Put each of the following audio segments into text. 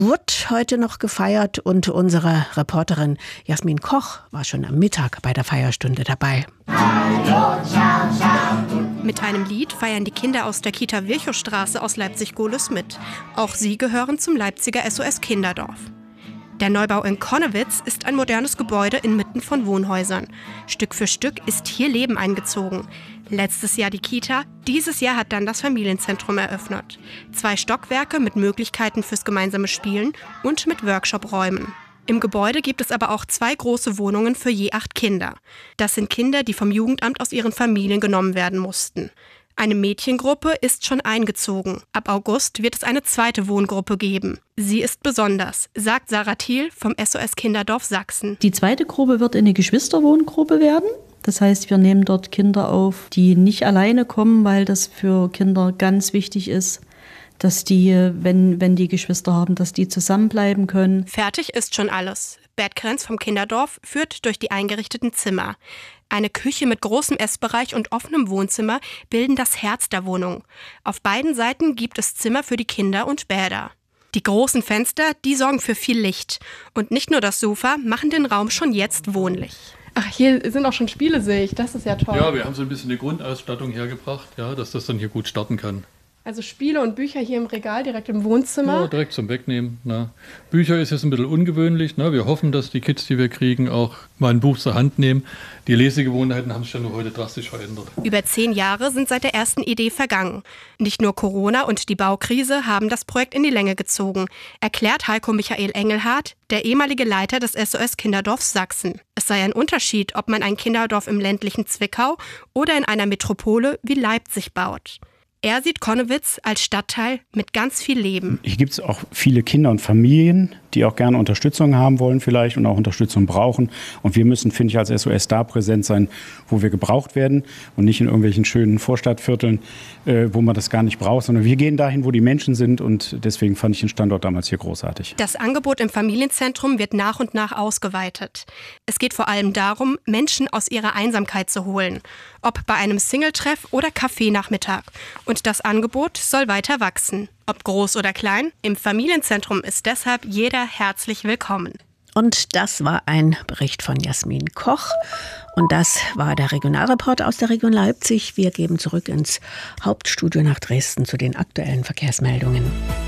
wird heute noch gefeiert und unsere Reporterin Jasmin Koch war schon am Mittag bei der Feierstunde dabei. Hallo, ciao, ciao. Mit einem Lied feiern die Kinder aus der Kita Virchowstraße aus Leipzig-Gohlis mit. Auch sie gehören zum Leipziger SOS Kinderdorf. Der Neubau in Connewitz ist ein modernes Gebäude inmitten von Wohnhäusern. Stück für Stück ist hier Leben eingezogen. Letztes Jahr die Kita, dieses Jahr hat dann das Familienzentrum eröffnet. 2 Stockwerke mit Möglichkeiten fürs gemeinsame Spielen und mit Workshop-Räumen. Im Gebäude gibt es aber auch 2 große Wohnungen für je 8 Kinder. Das sind Kinder, die vom Jugendamt aus ihren Familien genommen werden mussten. Eine Mädchengruppe ist schon eingezogen. Ab August wird es eine 2. Wohngruppe geben. Sie ist besonders, sagt Sarah Thiel vom SOS Kinderdorf Sachsen. Die 2. Gruppe wird eine Geschwisterwohngruppe werden. Das heißt, wir nehmen dort Kinder auf, die nicht alleine kommen, weil das für Kinder ganz wichtig ist, dass die, wenn die Geschwister haben, dass die zusammenbleiben können. Fertig ist schon alles. Bert Krenz vom Kinderdorf führt durch die eingerichteten Zimmer. Eine Küche mit großem Essbereich und offenem Wohnzimmer bilden das Herz der Wohnung. Auf beiden Seiten gibt es Zimmer für die Kinder und Bäder. Die großen Fenster, die sorgen für viel Licht. Und nicht nur das Sofa machen den Raum schon jetzt wohnlich. Ach, hier sind auch schon Spiele, sehe ich. Das ist ja toll. Ja, wir haben so ein bisschen eine Grundausstattung hergebracht, ja, dass das dann hier gut starten kann. Also Spiele und Bücher hier im Regal, direkt im Wohnzimmer. Ja, direkt zum Wegnehmen. Ne. Bücher ist jetzt ein bisschen ungewöhnlich. Ne. Wir hoffen, dass die Kids, die wir kriegen, auch mal ein Buch zur Hand nehmen. Die Lesegewohnheiten haben sich ja nur heute drastisch verändert. Über 10 Jahre sind seit der ersten Idee vergangen. Nicht nur Corona und die Baukrise haben das Projekt in die Länge gezogen, erklärt Heiko Michael Engelhardt, der ehemalige Leiter des SOS Kinderdorfs Sachsen. Es sei ein Unterschied, ob man ein Kinderdorf im ländlichen Zwickau oder in einer Metropole wie Leipzig baut. Er sieht Connewitz als Stadtteil mit ganz viel Leben. Hier gibt es auch viele Kinder und Familien, die auch gerne Unterstützung haben wollen vielleicht und auch Unterstützung brauchen. Und wir müssen, finde ich, als SOS da präsent sein, wo wir gebraucht werden und nicht in irgendwelchen schönen Vorstadtvierteln, wo man das gar nicht braucht, sondern wir gehen dahin, wo die Menschen sind. Und deswegen fand ich den Standort damals hier großartig. Das Angebot im Familienzentrum wird nach und nach ausgeweitet. Es geht vor allem darum, Menschen aus ihrer Einsamkeit zu holen. Ob bei einem Singletreff oder Kaffeenachmittag. Und das Angebot soll weiter wachsen. Ob groß oder klein, im Familienzentrum ist deshalb jeder herzlich willkommen. Und das war ein Bericht von Jasmin Koch. Und das war der Regionalreport aus der Region Leipzig. Wir geben zurück ins Hauptstudio nach Dresden zu den aktuellen Verkehrsmeldungen.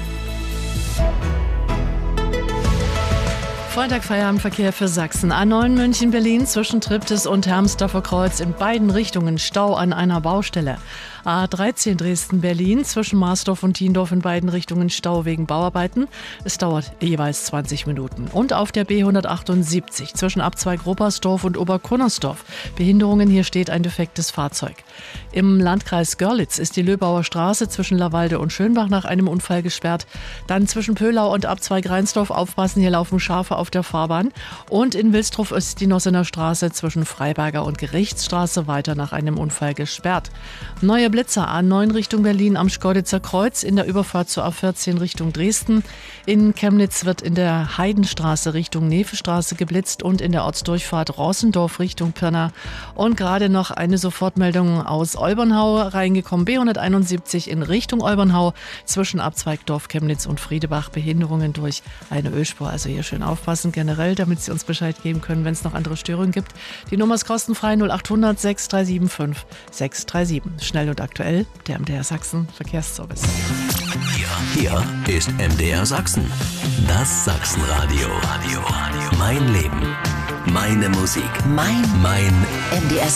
Freitag Feierabendverkehr für Sachsen. A9 München-Berlin zwischen Triptis und Hermsdorfer Kreuz in beiden Richtungen Stau an einer Baustelle. A13 Dresden-Berlin zwischen Marsdorf und Tiendorf in beiden Richtungen Stau wegen Bauarbeiten. Es dauert jeweils 20 Minuten. Und auf der B178 zwischen Abzweig Ruppersdorf und Oberkunnersdorf. Behinderungen, hier steht ein defektes Fahrzeug. Im Landkreis Görlitz ist die Löbauer Straße zwischen Lawalde und Schönbach nach einem Unfall gesperrt. Dann zwischen Pöhlau und Abzweig Reinsdorf aufpassen, hier laufen Schafe auf der Fahrbahn. Und in Wilsdruff ist die Nossener Straße zwischen Freiberger und Gerichtsstraße weiter nach einem Unfall gesperrt. Neue Blitzer A9 Richtung Berlin am Schkeuditzer Kreuz in der Überfahrt zur A14 Richtung Dresden. In Chemnitz wird in der Heidenstraße Richtung Nevestraße geblitzt und in der Ortsdurchfahrt Rossendorf Richtung Pirna. Und gerade noch eine Sofortmeldung aus Olbernhau reingekommen. B171 in Richtung Olbernhau zwischen Abzweigdorf, Chemnitz und Friedebach. Behinderungen durch eine Ölspur. Also hier schön aufpassen generell, damit Sie uns Bescheid geben können, wenn es noch andere Störungen gibt. Die Nummer ist kostenfrei 0800 637 5637. Schnell und aktuell, der MDR Sachsen Verkehrsservice. Hier ist MDR Sachsen. Das Sachsenradio. Mein Leben. Meine Musik. Mein MDR